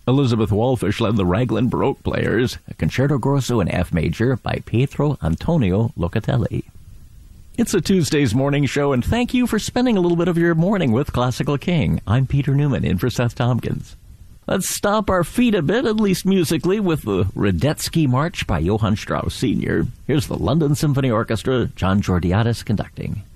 Elizabeth Walfish led the Raglan Baroque players, a concerto grosso in F major by Pietro Antonio Locatelli. It's a Tuesday's morning show, and thank you for spending a little bit of your morning with Classical King. I'm Peter Newman, in for Seth Tompkins. Let's stomp our feet a bit, at least musically, with the Radetzky March by Johann Strauss Sr. Here's the London Symphony Orchestra, John Georgiadis conducting.